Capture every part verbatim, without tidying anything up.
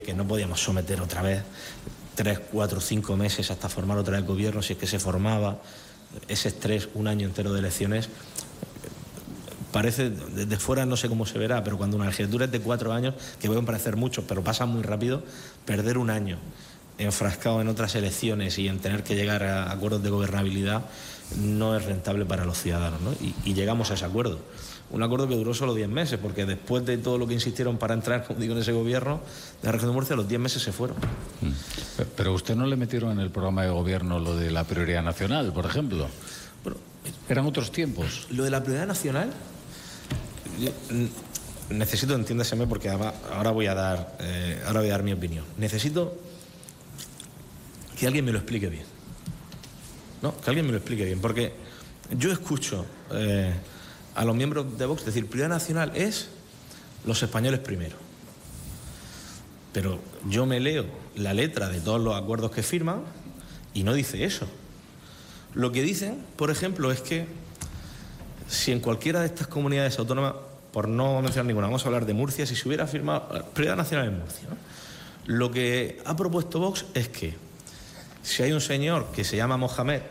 que no podíamos someter otra vez tres, cuatro, cinco meses hasta formar otra vez gobierno, si es que se formaba, ese estrés, un año entero de elecciones. Parece, desde fuera no sé cómo se verá, pero cuando una legislatura es de cuatro años, que pueden parecer muchos, pero pasan muy rápido, perder un año enfrascado en otras elecciones y en tener que llegar a acuerdos de gobernabilidad no es rentable para los ciudadanos, ¿no? Y, y llegamos a ese acuerdo. Un acuerdo que duró solo diez meses, porque después de todo lo que insistieron para entrar, como digo, en ese gobierno de la región de Murcia, los diez meses se fueron. Pero usted no le metieron en el programa de gobierno lo de la prioridad nacional, por ejemplo. Bueno, eran otros tiempos. Lo de la prioridad nacional, yo necesito, entiéndaseme, porque ahora voy a dar, eh, ahora voy a dar mi opinión. Necesito que alguien me lo explique bien. ¿No? Que alguien me lo explique bien, porque yo escucho eh, a los miembros de Vox decir, prioridad nacional es los españoles primero. Pero yo me leo la letra de todos los acuerdos que firman y no dice eso. Lo que dicen, por ejemplo, es que si en cualquiera de estas comunidades autónomas, por no mencionar ninguna, vamos a hablar de Murcia, si se hubiera firmado prioridad nacional en Murcia, ¿no? Lo que ha propuesto Vox es que si hay un señor que se llama Mohamed,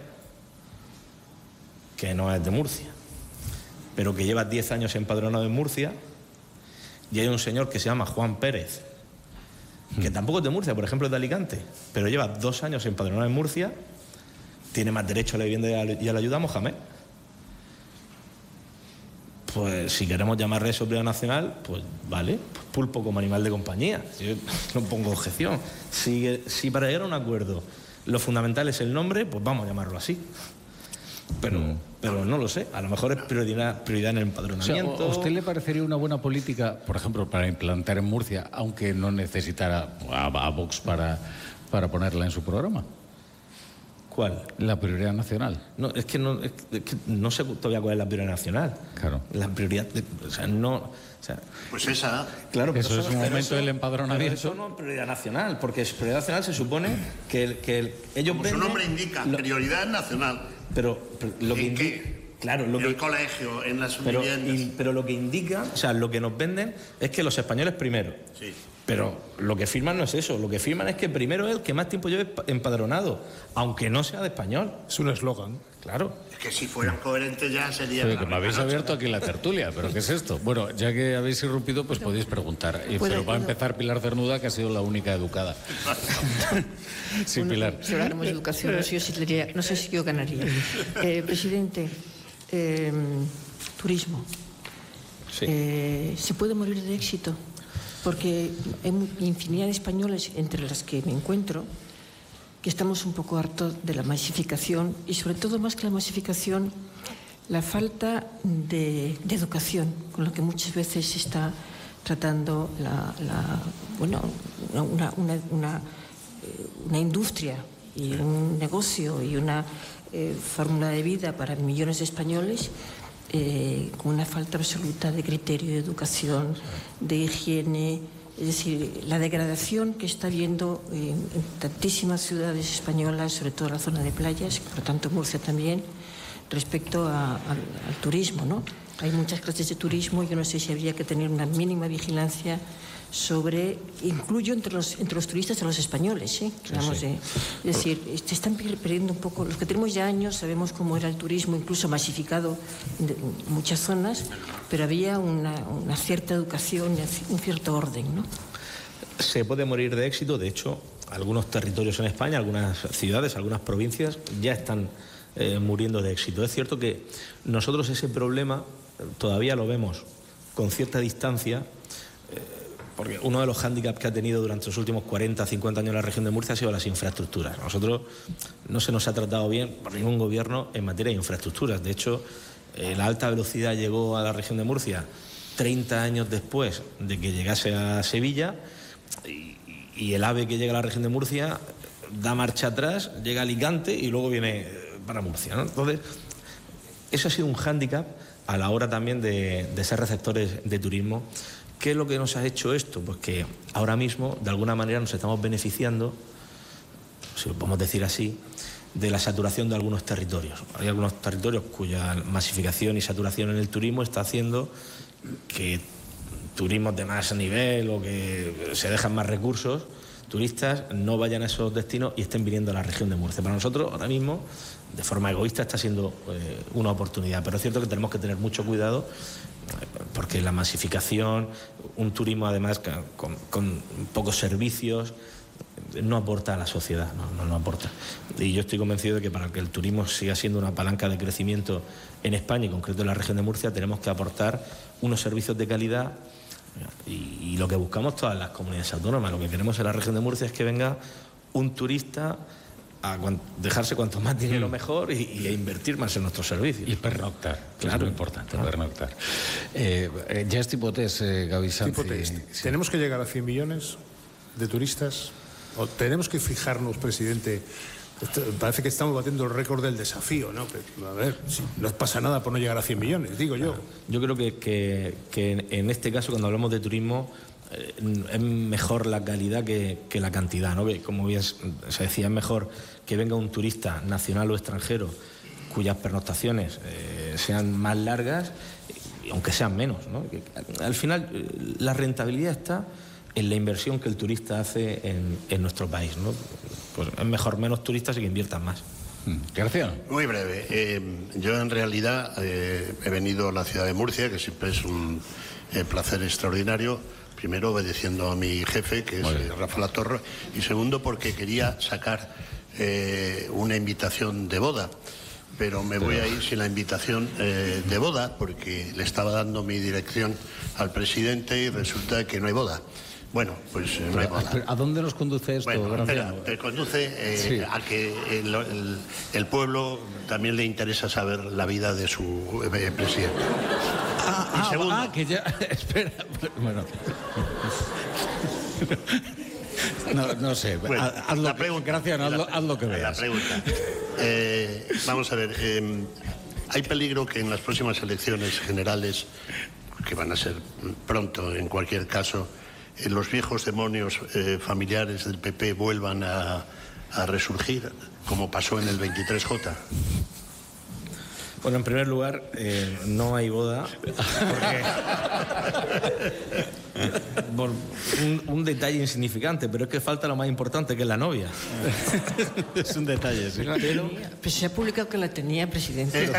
que no es de Murcia, pero que lleva diez años empadronado en Murcia, y hay un señor que se llama Juan Pérez, que tampoco es de Murcia, por ejemplo es de Alicante, pero lleva dos años empadronado en Murcia, tiene más derecho a la vivienda y a la ayuda a Mohamed. Pues si queremos llamarle eso prioridad nacional, pues vale, pues pulpo como animal de compañía. Yo no pongo objeción. Si, si para llegar a un acuerdo lo fundamental es el nombre, pues vamos a llamarlo así. Pero, mm. pero no lo sé, a lo mejor es prioridad, prioridad en el empadronamiento. O sea, ¿a usted le parecería una buena política, por ejemplo, para implantar en Murcia, aunque no necesitara a, a Vox para, para ponerla en su programa? ¿Cuál? La prioridad nacional. No, es que no, es que no sé todavía cuál es la prioridad nacional. Claro. La prioridad, de, o sea, no... O sea, pues esa... Claro, eso es un momento eso, del empadronamiento. Eso no es prioridad nacional, porque prioridad nacional se supone que, el, que el, ellos Como venden, su nombre indica, lo, prioridad nacional. Pero, pero lo que indica... Claro, lo en que, el colegio, en las pero, viviendas. Y, pero lo que indica, o sea, lo que nos venden es que los españoles primero. Sí. Pero lo que firman no es eso, lo que firman es que primero es el que más tiempo lleve empadronado, aunque no sea de español. Es un eslogan. Claro. Es que si fueran coherentes ya sería... Oye, que me habéis abierto aquí la tertulia, pero ¿qué es esto? Bueno, ya que habéis irrumpido, pues podéis preguntar. Y, pero va a empezar Pilar Cernuda, que ha sido la única educada. Sí, bueno, Pilar. Si habláramos de educación, no sé, yo, si diría, no sé si yo ganaría. Eh, presidente, eh, turismo. Sí. Eh, ¿Se puede morir de éxito? Porque hay infinidad de españoles, entre las que me encuentro, que estamos un poco hartos de la masificación y, sobre todo, más que la masificación, la falta de, de educación, con lo que muchas veces se está tratando la, la, bueno, una, una, una, una industria y un negocio y una eh, fórmula de vida para millones de españoles. Eh, con una falta absoluta de criterio, de educación, de higiene, es decir, la degradación que está habiendo en, en tantísimas ciudades españolas, sobre todo en la zona de playas, por lo tanto Murcia también, respecto a, a, al turismo, ¿no? Hay muchas clases de turismo, yo no sé si habría que tener una mínima vigilancia sobre, incluyo entre los, entre los turistas a los españoles, ¿eh? Sí, Vamos sí. de, es decir, se están perdiendo un poco, los que tenemos ya años sabemos cómo era el turismo, incluso masificado en muchas zonas, pero había una, una cierta educación, un cierto orden, ¿no? Se puede morir de éxito, de hecho, algunos territorios en España, algunas ciudades, algunas provincias ya están eh, muriendo de éxito. Es cierto que nosotros ese problema todavía lo vemos con cierta distancia, porque uno de los hándicaps que ha tenido durante los últimos cuarenta, cincuenta años la región de Murcia ha sido las infraestructuras. Nosotros no se nos ha tratado bien por ningún gobierno en materia de infraestructuras. De hecho, eh, la alta velocidad llegó a la región de Murcia treinta años después de que llegase a Sevilla y, y el AVE que llega a la región de Murcia da marcha atrás, llega a Alicante y luego viene para Murcia, ¿no? Entonces, eso ha sido un hándicap a la hora también de, de ser receptores de turismo. ¿Qué es lo que nos ha hecho esto? Pues que ahora mismo, de alguna manera, nos estamos beneficiando, si lo podemos decir así, de la saturación de algunos territorios. Hay algunos territorios cuya masificación y saturación en el turismo está haciendo que turismos de más nivel o que se dejan más recursos, turistas no vayan a esos destinos y estén viniendo a la región de Murcia. Para nosotros, ahora mismo, de forma egoísta, está siendo eh, una oportunidad. Pero es cierto que tenemos que tener mucho cuidado porque la masificación, un turismo además con, con pocos servicios, no aporta a la sociedad, no, no, no aporta. Y yo estoy convencido de que para que el turismo siga siendo una palanca de crecimiento en España y en concreto en la región de Murcia, tenemos que aportar unos servicios de calidad y, y lo que buscamos todas las comunidades autónomas, lo que queremos en la región de Murcia es que venga un turista a dejarse cuanto más dinero mejor y, y a invertir más en nuestros servicios. Y pernoctar, claro, es muy importante, claro. pernoctar. Eh, eh, ya es tipo test, eh, Gaby Sanz. Tipo test. Sí. ¿Tenemos que llegar a cien millones de turistas? ¿O tenemos que fijarnos, presidente? Esto, parece que estamos batiendo el récord del desafío, ¿no? Pero, a ver, si no pasa nada por no llegar a cien millones, digo yo. Yo creo que, que, que en este caso, cuando hablamos de turismo, eh, es mejor la calidad que, que la cantidad, ¿no? Que, como bien se decía, es mejor que venga un turista nacional o extranjero cuyas pernoctaciones eh, sean más largas, aunque sean menos, ¿no? Que, al final, la rentabilidad está en la inversión que el turista hace en, en nuestro país, ¿no? Pues es mejor menos turistas y que inviertan más. García. Muy breve. Eh, yo en realidad eh, he venido a la ciudad de Murcia, que siempre es un eh, placer extraordinario. Primero obedeciendo a mi jefe, que es eh, Rafa Latorre, y segundo porque quería sacar eh, una invitación de boda. Pero me voy a ir sin la invitación eh, de boda porque le estaba dando mi dirección al presidente y resulta que no hay boda. Bueno, pues eh, no hay boda. ¿A dónde nos conduce esto, bueno, Graciano? Te conduce eh, Sí. a que el, el, el pueblo también le interesa saber la vida de su eh, presidente. Ah, Y ah, segundo- ah, que ya... Espera, bueno... No, no sé, Bueno, haz, haz lo la que, pregunta- Graciano, haz, la- lo, haz lo que la veas. pregunta. Eh, vamos a ver, eh, hay peligro que en las próximas elecciones generales, que van a ser pronto en cualquier caso, eh, los viejos demonios eh, familiares del P P vuelvan a, a resurgir, como pasó en el veintitrés J. Bueno, en primer lugar, eh, no hay boda, porque... por un, un detalle insignificante, pero es que falta lo más importante, que es la novia. Es un detalle, sí. Pero, Pues se ha publicado que la tenía, presidente.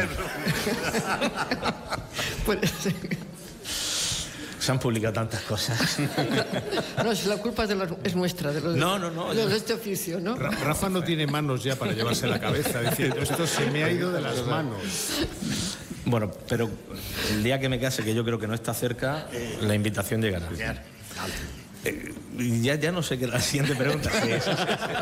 Pues, se han publicado tantas cosas. no, si la culpa es, de los- es nuestra, de los No, no, no, de yo- este oficio, ¿no? Ra- Rafa no tiene manos ya para llevarse la cabeza, diciendo, esto se me ha ido de las manos. Bueno, pero el día que me case, que yo creo que no está cerca, la invitación llegará. Eh, y ya, ya no sé qué la siguiente pregunta. Sí, sí,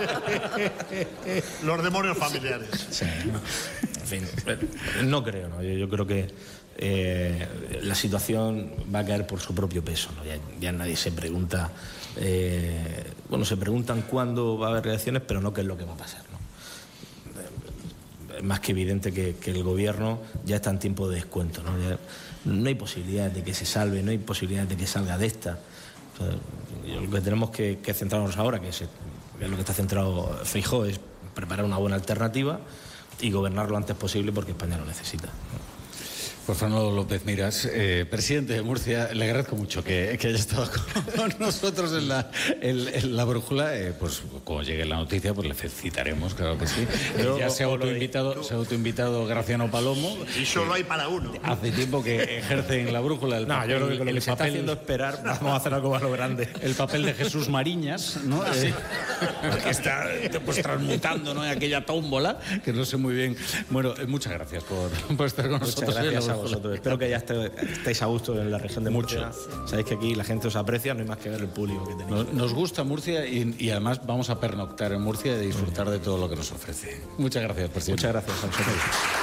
sí. Los demonios familiares. Sí. En fin, eh, no creo, ¿no? Yo, yo creo que eh, la situación va a caer por su propio peso, ¿no? Ya, ya nadie se pregunta, eh, bueno, se preguntan cuándo va a haber elecciones, pero no qué es lo que va a pasar, ¿no? Eh, Es más que evidente que, que el gobierno ya está en tiempo de descuento, ¿no? Ya no hay posibilidad de que se salve, no hay posibilidad de que salga de esta. O sea, yo lo que tenemos que, que centrarnos ahora, que, se, que es lo que está centrado Feijóo, es preparar una buena alternativa y gobernar lo antes posible porque España lo necesita, ¿no? Pues Fernando López Miras, eh, presidente de Murcia, le agradezco mucho que, que haya estado con nosotros en la, en, en la brújula. Eh, pues cuando llegue la noticia, pues le felicitaremos, claro que sí. Yo- ya se ha o lo de- autoinvitado, se ha autoinvitado Graciano Palomo. Y solo hay para uno. Hace tiempo que ejerce en la brújula el No, papel, yo creo que con lo el que se está papel- haciendo esperar vamos a hacer algo más lo grande. el papel de Jesús Mariñas, ¿no? Eh, que está pues, transmutando, ¿no? En aquella tómbola, que no sé muy bien. Bueno, eh, muchas gracias por, por estar con Muchas nosotros. hoy en la gracias a brújula. vosotros. Espero que ya esté- estéis a gusto en la región de Murcia. Sabéis que aquí la gente os aprecia, no hay más que ver el público que tenéis. Nos, nos gusta Murcia y, y además vamos a pernoctar en Murcia y disfrutar de todo lo que nos ofrece. Muchas gracias, presidente. Muchas gracias a vosotros.